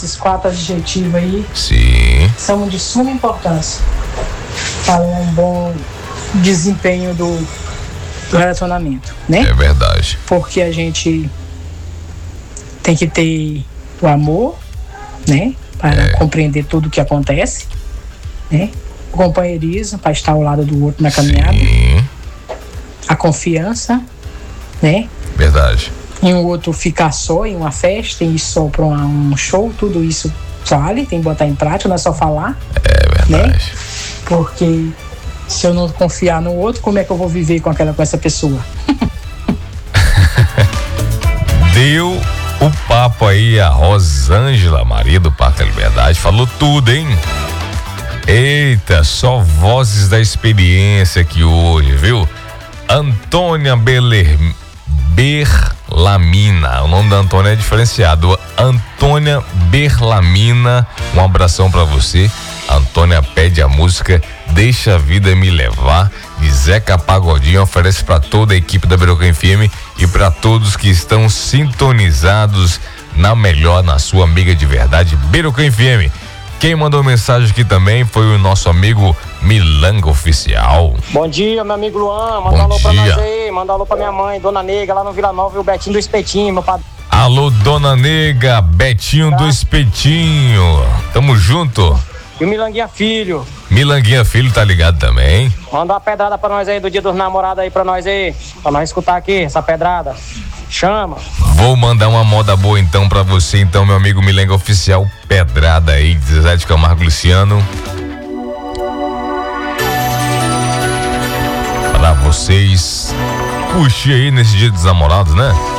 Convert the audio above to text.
esses 4 adjetivos aí Sim. são de suma importância para um bom desempenho do relacionamento, né? É verdade. Porque a gente tem que ter o amor, né? Para compreender tudo o que acontece, né? O companheirismo para estar ao lado do outro na caminhada. Sim. A confiança, né? Verdade. Em um outro ficar só em uma festa, em ir só para um show, tudo isso vale, tem que botar em prática, não é só falar. É verdade. Né? Porque se eu não confiar no outro, como é que eu vou viver com essa pessoa? Deu o papo aí a Rosângela, Maria do Parque da Liberdade, falou tudo, hein? Eita, só vozes da experiência aqui hoje, viu? Antônia Berlamina, o nome da Antônia é diferenciado. Antônia Berlamina, um abração pra você. Antônia pede a música Deixa a Vida Me Levar, de Zeca Pagodinho, oferece pra toda a equipe da Biroca FM e pra todos que estão sintonizados na melhor, na sua amiga de verdade, Biroca FM. Quem mandou mensagem aqui também foi o nosso amigo Milanga Oficial. Bom dia, meu amigo Luan. Manda um alô pra nós aí. Manda um alô pra minha mãe, Dona Nega, lá no Vila Nova, e o Betinho do Espetinho, meu padre. Alô, Dona Nega, Betinho do Espetinho. Tamo junto. E o Milanguinha Filho. Milanguinha Filho tá ligado também. Manda uma pedrada pra nós aí do Dia dos Namorados aí pra nós aí. Pra nós escutar aqui essa pedrada. Chama. Vou mandar uma moda boa então pra você, então, meu amigo Milenga Oficial, pedrada aí, de Zé de Camargo Luciano. Pra vocês curtir aí nesse Dia dos Namorados, né?